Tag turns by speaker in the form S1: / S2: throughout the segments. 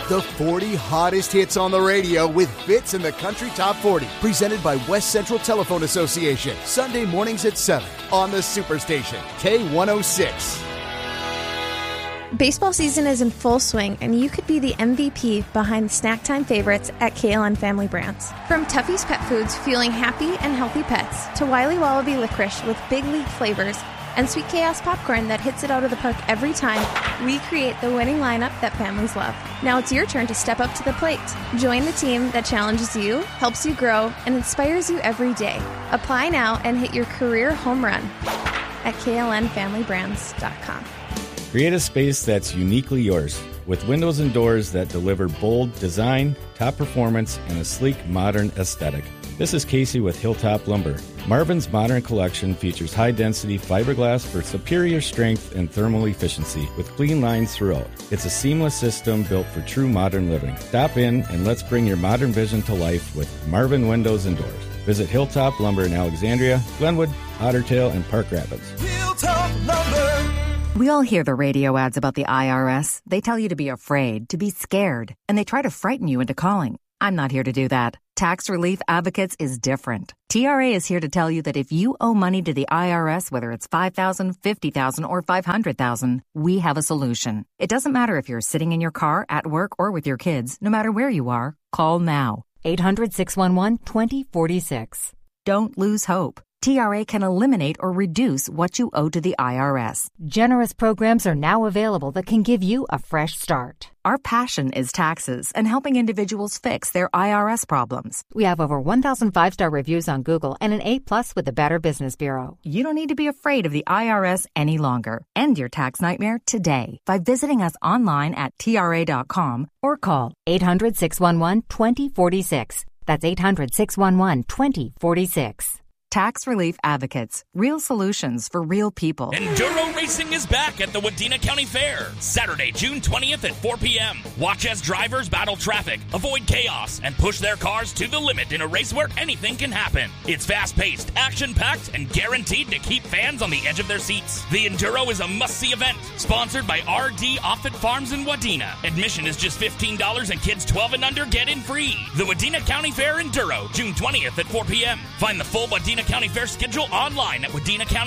S1: The 40 hottest hits on the radio with Fits in the Country Top 40. Presented by West Central Telephone Association. Sunday mornings at 7 on the Superstation, K106.
S2: Baseball season is in full swing, and you could be the MVP behind the snack time favorites at KLN Family Brands. From Tuffy's Pet Foods, fueling happy and healthy pets, to Wiley Wallaby Licorice with big league flavors, and Sweet Chaos Popcorn that hits it out of the park every time, we create the winning lineup that families love. Now it's your turn to step up to the plate. Join the team that challenges you, helps you grow, and inspires you every day. Apply now and hit your career home run at klnfamilybrands.com.
S3: Create a space that's uniquely yours with windows and doors that deliver bold design, top performance, and a sleek, modern aesthetic. This is Casey with Hilltop Lumber. Marvin's Modern Collection features high-density fiberglass for superior strength and thermal efficiency with clean lines throughout. It's a seamless system built for true modern living. Stop in and let's bring your modern vision to life with Marvin Windows and Doors. Visit Hilltop Lumber in Alexandria, Glenwood, Otter Tail, and Park Rapids.
S4: Hilltop Lumber.
S5: We all hear the radio ads about the IRS. They tell you to be afraid, to be scared, and they try to frighten you into calling. I'm not here to do that. Tax Relief Advocates is different. TRA is here to tell you that if you owe money to the IRS, whether it's $5,000, $50,000, or $500,000, we have a solution. It doesn't matter if you're sitting in your car, at work, or with your kids. No matter where you are, call now. 800-611-2046. Don't lose hope. TRA can eliminate or reduce what you owe to the IRS.
S6: Generous programs are now available that can give you a fresh start.
S5: Our passion is taxes and helping individuals fix their IRS problems.
S6: We have over 1,000 5-star reviews on Google and an A+ with the Better Business Bureau.
S5: You don't need to be afraid of the IRS any longer. End your tax nightmare today by visiting us online at TRA.com or call
S6: 800-611-2046. That's 800-611-2046.
S5: Tax Relief Advocates. Real solutions for real people.
S7: Enduro racing is back at the Wadena County Fair. Saturday, June 20th at 4 p.m. Watch as drivers battle traffic, avoid chaos, and push their cars to the limit in a race where anything can happen. It's fast-paced, action-packed, and guaranteed to keep fans on the edge of their seats. The Enduro is a must-see event, sponsored by R.D. Offutt Farms in Wadena. Admission is just $15 and kids 12 and under get in free. The Wadena County Fair Enduro, June 20th at 4 p.m. Find the full Wadena County Fair schedule online at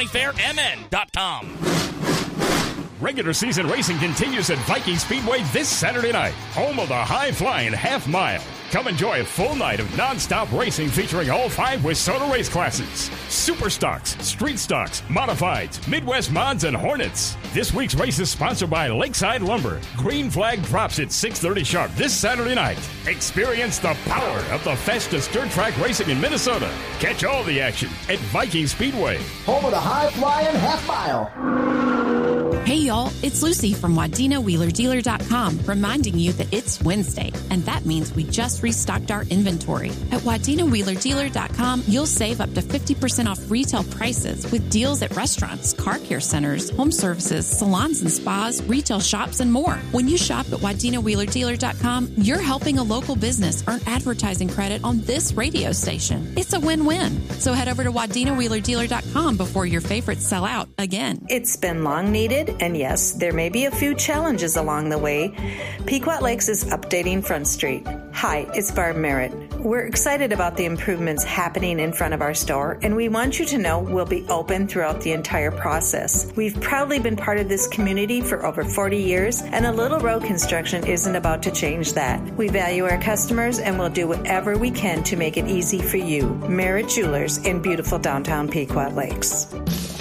S7: WadenaCountyFairMN.com.
S8: Regular season racing continues at Viking Speedway this Saturday night, home of the high-flying half mile. Come enjoy a full night of non-stop racing featuring all 5 WISSOTA race classes: Super Stocks, Street Stocks, Modifieds, Midwest Mods, and Hornets. This week's race is sponsored by Lakeside Lumber. Green flag drops at 6:30 sharp this Saturday night. Experience the power of the fastest dirt track racing in Minnesota. Catch all the action at Viking Speedway,
S9: home of the high-flying half mile.
S10: Hey y'all, it's Lucy from WadenaWheelerDealer.com reminding you that it's Wednesday, and that means we just restocked our inventory. At WadenaWheelerDealer.com, you'll save up to 50% off retail prices with deals at restaurants, car care centers, home services, salons and spas, retail shops, and more. When you shop at WadenaWheelerDealer.com, you're helping a local business earn advertising credit on this radio station. It's a win-win. So head over to WadenaWheelerDealer.com before your favorites sell out again.
S11: It's been long needed, and yes, there may be a few challenges along the way. Pequot Lakes is updating Front Street. Hi, it's Barb Merritt. We're excited about the improvements happening in front of our store, and we want you to know we'll be open throughout the entire process. We've proudly been part of this community for over 40 years, and a little road construction isn't about to change that. We value our customers, and we'll do whatever we can to make it easy for you. Merritt Jewelers in beautiful downtown Pequot Lakes.